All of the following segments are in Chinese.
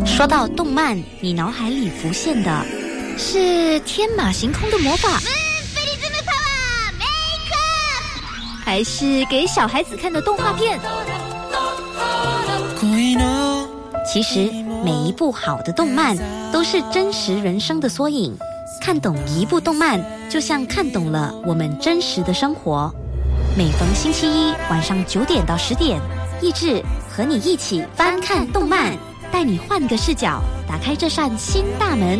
说到动漫，你脑海里浮现的是天马行空的魔法，还是给小孩子看的动画片？其实每一部好的动漫都是真实人生的缩影，看懂一部动漫就像看懂了我们真实的生活。每逢星期一晚上9点到10点，益智和你一起翻看动漫，带你换个视角，打开这扇新大门。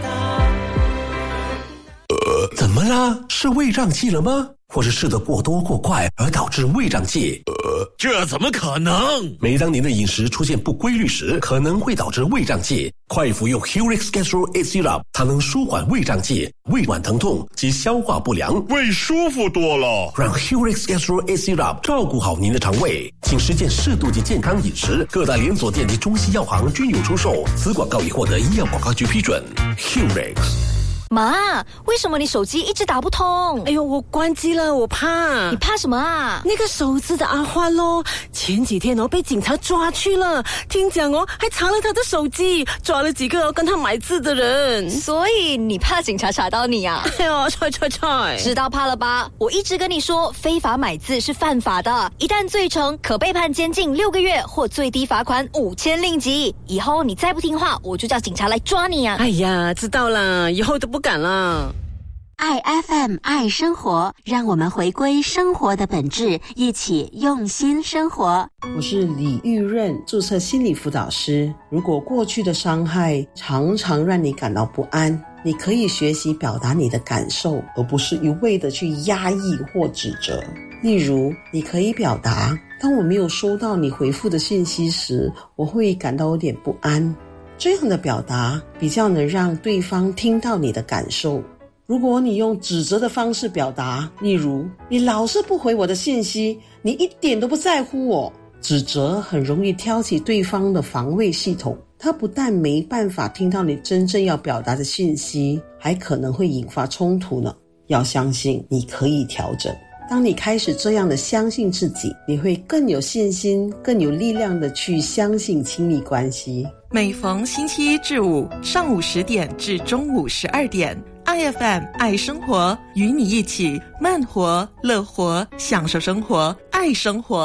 怎么啦？是胃胀气了吗？或是吃得过多过快而导致胃胀气？ 这怎么可能？ 每当您的饮食出现不规律时，可能会导致胃胀气。快服用 Helix Gastro A Syrup， 它能舒缓胃胀气、胃脘疼痛及消化不良， 胃舒服多了。 让 Helix Gastro A Syrup 照顾好您的肠胃，请实践适度及健康饮食。各大连锁店及中西药行均有出售。此广告已获得医药广告局批准。Helix。 妈，为什么你手机一直打不通？ 哎呦，我关机了，我怕。 你怕什么啊？ 那个手指的阿欢咯，前几天被警察抓去了，听讲还查了他的手机，抓了几个跟他买字的人。 所以你怕警察查到你啊？ 哎呦，踹！ 知道怕了吧？我一直跟你说，非法买字是犯法的，一旦罪成，可被判监禁6个月或最低罚款5000令吉。以后你再不听话，我就叫警察来抓你啊！ 哎呀，知道了，以后都不敢了。 爱 FM 爱生活，让我们回归生活的本质，一起用心生活。 我是李玉润，注册心理辅导师。如果过去的伤害常常让你感到不安，你可以学习表达你的感受，而不是一味的去压抑或指责。例如，你可以表达，当我没有收到你回复的信息时，我会感到有点不安。这样的表达比较能让对方听到你的感受。如果你用指责的方式表达，例如你老是不回我的信息，你一点都不在乎我，指责很容易挑起对方的防卫系统，他不但没办法听到你真正要表达的信息，还可能会引发冲突呢。要相信你可以调整。当你开始这样的相信自己，你会更有信心、更有力量的去相信亲密关系。 每逢星期一至五上午10点至中午12点，IFM 爱生活，与你一起慢活、乐活，享受生活，爱生活。